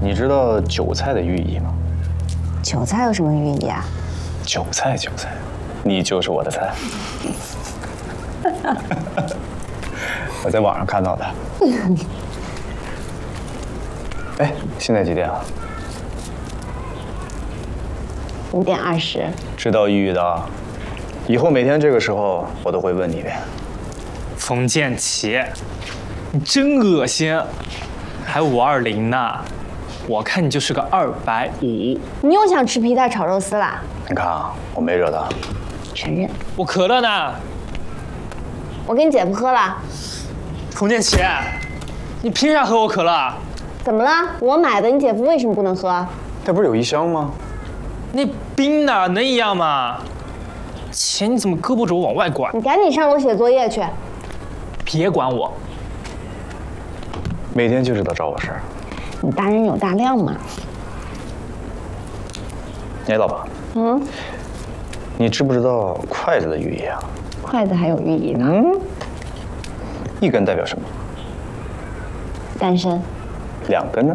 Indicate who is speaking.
Speaker 1: 你知道韭菜的寓意吗？
Speaker 2: 韭菜有什么寓意啊？
Speaker 1: 韭菜，你就是我的菜。我在网上看到的。哎，现在几点啊
Speaker 2: 5点20。
Speaker 1: 知道寓意的啊。以后每天这个时候，我都会问你一遍。
Speaker 3: 冯建奇，你真恶心，还520呢，我看你就是个250。
Speaker 2: 你又想吃皮蛋炒肉丝啦？
Speaker 1: 你看啊，我没惹他。
Speaker 2: 承认。
Speaker 3: 我可乐呢？
Speaker 2: 我给你姐夫喝了。
Speaker 3: 冯建奇，你凭啥喝我可乐？
Speaker 2: 怎么了？我买的，你姐夫为什么不能喝？
Speaker 1: 这不是有一箱吗？
Speaker 3: 那冰哪能一样嘛？钱你怎么胳膊肘往外拐？
Speaker 2: 你赶紧上楼写作业去。
Speaker 3: 别管我。
Speaker 1: 每天就知道找我事儿。
Speaker 2: 你大人有大量嘛。
Speaker 1: 哎，老婆。你知不知道筷子的寓意啊？
Speaker 2: 筷子还有寓意呢。
Speaker 1: 一根代表什么？
Speaker 2: 单身。
Speaker 1: 2根呢？